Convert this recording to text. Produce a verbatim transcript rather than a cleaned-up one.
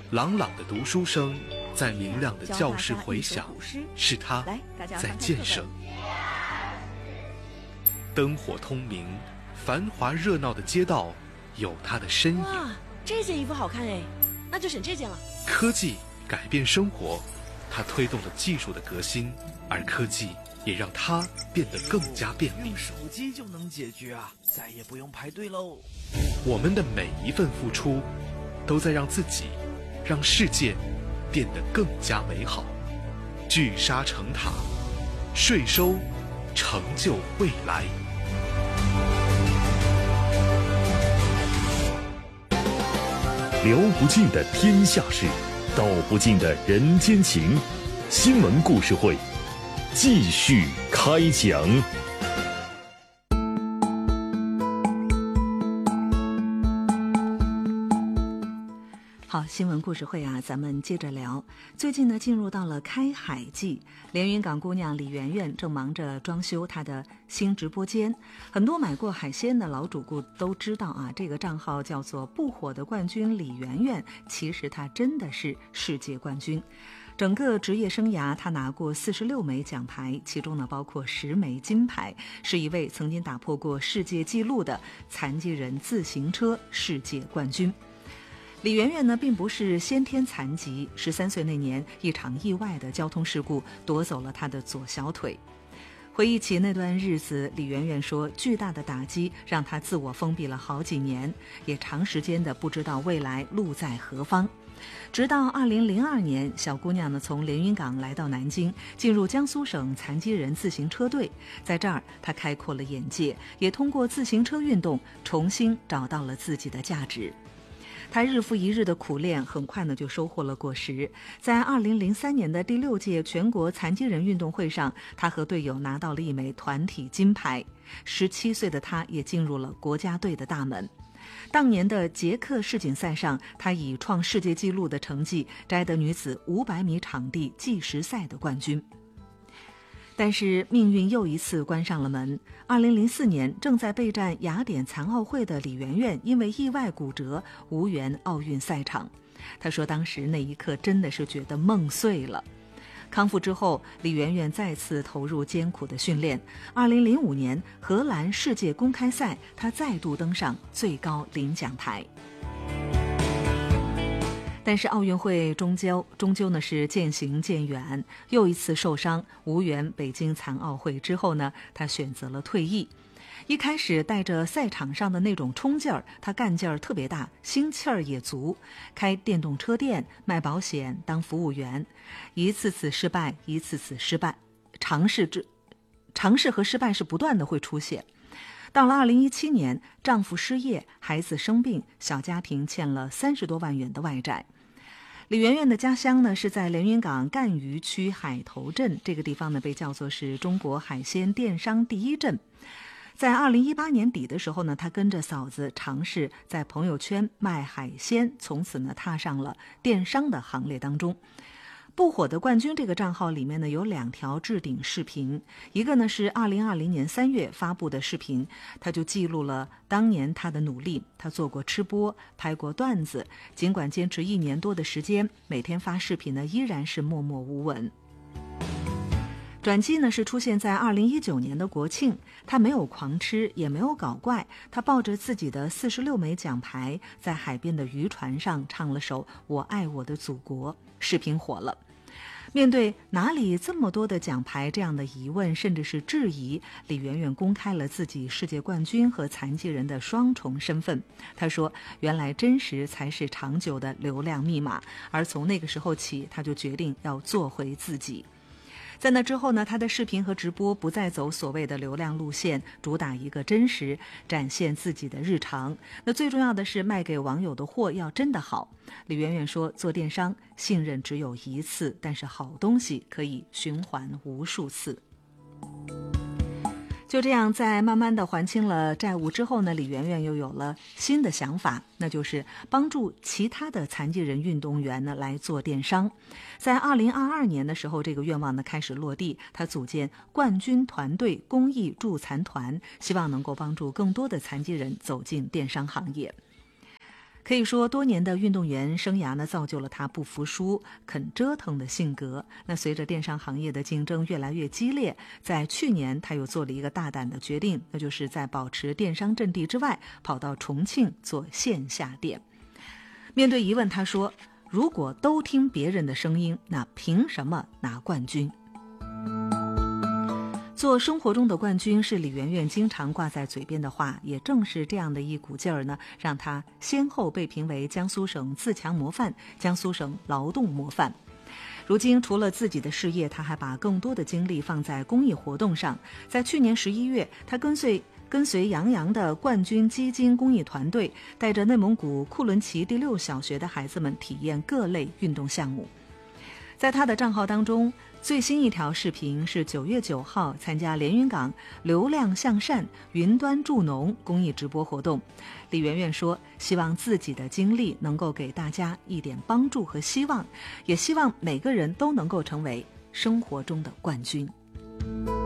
朗朗的读书声在明亮的教室回响，是他在健身。灯火通明，繁华热闹的街道有他的身影。 哇，这件衣服好看哎，那就选这件了。 科技改变生活，它推动了技术的革新，而科技也让它变得更加便利。 用手机就能解决啊，再也不用排队喽。 我们的每一份付出，都在让自己、让世界变得更加美好。聚沙成塔，税收成就未来。 聊不尽的天下事，道不尽的人间情。新闻故事会继续开讲。 好，新闻故事会啊，咱们接着聊。最近呢，进入到了开海季，连云港姑娘李媛媛正忙着装修她的新直播间。很多买过海鲜的老主顾都知道啊，这个账号叫做不火的冠军李媛媛，其实她真的是世界冠军。整个职业生涯，她拿过四十六枚奖牌，其中呢包括十枚金牌，是一位曾经打破过世界纪录的残疾人自行车世界冠军。李媛媛呢，并不是先天残疾，十三岁那年，一场意外的交通事故夺走了她的左小腿。回忆起那段日子，李媛媛说，巨大的打击让她自我封闭了好几年，也长时间的不知道未来路在何方。直到二零零二年，小姑娘呢从连云港来到南京，进入江苏省残疾人自行车队，在这儿她开阔了眼界，也通过自行车运动重新找到了自己的价值。他日复一日的苦练，很快呢就收获了果实。在二零零三年的第六届全国残疾人运动会上，他和队友拿到了一枚团体金牌。十七岁的他也进入了国家队的大门。当年的捷克世锦赛上，他以创世界纪录的成绩摘得女子五百米场地计时赛的冠军。但是命运又一次关上了门。二零零四年，正在备战雅典残奥会的李媛媛因为意外骨折，无缘奥运赛场。她说当时那一刻真的是觉得梦碎了。康复之后，李媛媛再次投入艰苦的训练。二零零五年荷兰世界公开赛，她再度登上最高领奖台。但是奥运会终究终究呢是渐行渐远，又一次受伤，无缘北京残奥会之后呢，他选择了退役。一开始带着赛场上的那种冲劲儿，他干劲儿特别大，心气儿也足，开电动车店，卖保险，当服务员，一次次失败，一次次失败，尝试之尝试和失败是不断的会出现。到了二零一七年，丈夫失业，孩子生病，小家庭欠了三十多万元的外债。李媛媛的家乡呢是在连云港赣榆区海头镇，这个地方呢被叫做是中国海鲜电商第一镇。在二零一八年底的时候呢，她跟着嫂子尝试在朋友圈卖海鲜，从此呢踏上了电商的行列当中。不火的冠军这个账号里面呢有两条置顶视频，一个呢是二零二零年三月发布的视频，他就记录了当年他的努力。他做过吃播，拍过段子，尽管坚持一年多的时间，每天发视频呢依然是默默无闻。转机呢是出现在二零一九年的国庆，他没有狂吃，也没有搞怪，他抱着自己的四十六枚奖牌，在海边的渔船上唱了首《我爱我的祖国》，视频火了。面对哪里这么多的奖牌这样的疑问甚至是质疑，李媛媛公开了自己世界冠军和残疾人的双重身份。她说原来真实才是长久的流量密码，而从那个时候起，她就决定要做回自己。在那之后呢，他的视频和直播不再走所谓的流量路线，主打一个真实，展现自己的日常。那最重要的是卖给网友的货要真的好。李媛媛说，做电商信任只有一次，但是好东西可以循环无数次。就这样，在慢慢的还清了债务之后呢，李媛媛又有了新的想法，那就是帮助其他的残疾人运动员呢来做电商。在二零二二年的时候，这个愿望呢开始落地，他组建冠军团队公益助残团，希望能够帮助更多的残疾人走进电商行业。 可以说，多年的运动员生涯呢，造就了他不服输、肯折腾的性格。那随着电商行业的竞争越来越激烈，在去年他又做了一个大胆的决定，那就是在保持电商阵地之外，跑到重庆做线下店。面对疑问，他说：“如果都听别人的声音，那凭什么拿冠军？”做生活中的冠军是李媛媛经常挂在嘴边的话，也正是这样的一股劲儿呢，让她先后被评为江苏省自强模范、江苏省劳动模范。如今除了自己的事业，她还把更多的精力放在公益活动上。在去年十一月，她跟随跟随杨洋的冠军基金公益团队，带着内蒙古库伦旗第六小学的孩子们体验各类运动项目。在他的账号当中，最新一条视频是九月九号参加连云港流量向善云端助农公益直播活动。李媛媛说，希望自己的经历能够给大家一点帮助和希望，也希望每个人都能够成为生活中的冠军。